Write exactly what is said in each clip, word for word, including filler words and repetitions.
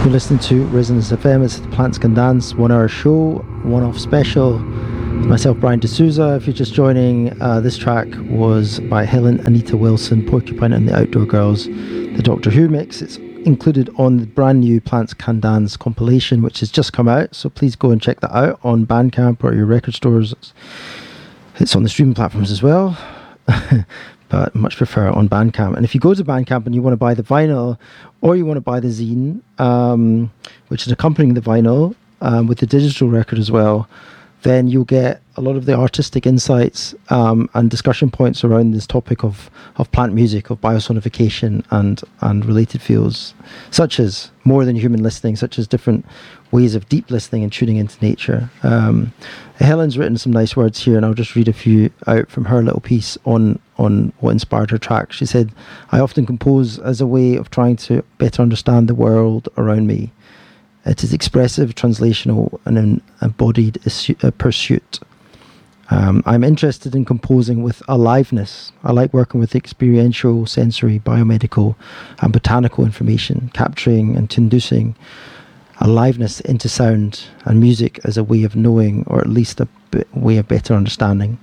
You're listening to Resonance F M. It's the Plants Can Dance one hour show, one off special. Myself, Brian D'Souza. If you're just joining, uh, this track was by Helen Anita Wilson, Porcupine and the Outdoor Girls, the Doctor Who mix. It's included on the brand new Plants Can Dance compilation, which has just come out. So please go and check that out on Bandcamp or your record stores. It's on the streaming platforms as well. But much prefer it on Bandcamp. And if you go to Bandcamp and you want to buy the vinyl, or you want to buy the zine, um, which is accompanying the vinyl, um, with the digital record as well, then you'll get a lot of the artistic insights um, and discussion points around this topic of, of plant music, of biosonification and, and related fields, such as more than human listening, such as different ways of deep listening and tuning into nature. Um, Helen's written some nice words here, and I'll just read a few out from her little piece on, on what inspired her track. She said, "I often compose as a way of trying to better understand the world around me. It is expressive, translational, and an embodied pursuit. Um, I'm interested in composing with aliveness. I like working with experiential, sensory, biomedical, and botanical information, capturing and inducing aliveness into sound and music as a way of knowing, or at least a bit, way of better understanding."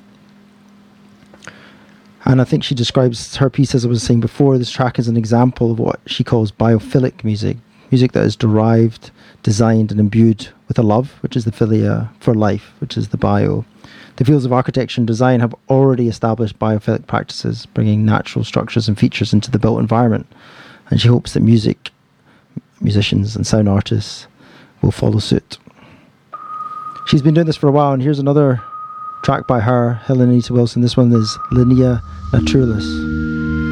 And I think she describes her piece, as I was saying before, this track as an example of what she calls biophilic music. Music that is derived, designed and imbued with a love, which is the philia, for life, which is the bio. The fields of architecture and design have already established biophilic practices, bringing natural structures and features into the built environment. And she hopes that music, musicians and sound artists will follow suit. She's been doing this for a while, and here's another track by her, Helen Anita Wilson. This one is Linea Naturalis.